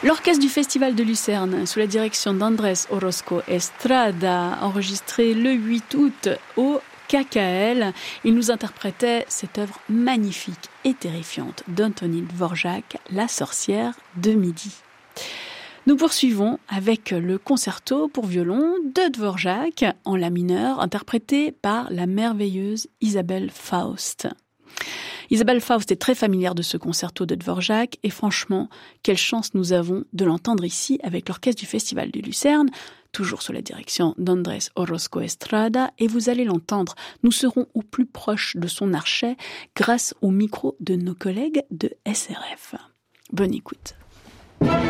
L'orchestre du Festival de Lucerne, sous la direction d'Andrés Orozco Estrada, enregistré le 8 août au KKL, il nous interprétait cette œuvre magnifique et terrifiante d'Antonín Dvořák, La sorcière de midi. Nous poursuivons avec le concerto pour violon de Dvořák en la mineur, interprété par la merveilleuse Isabelle Faust. Isabelle Faust est très familière de ce concerto de Dvořák et franchement, quelle chance nous avons de l'entendre ici avec l'orchestre du Festival de Lucerne, toujours sous la direction d'Andrés Orozco Estrada, et vous allez l'entendre, nous serons au plus proche de son archet grâce au micro de nos collègues de SRF. Bonne écoute.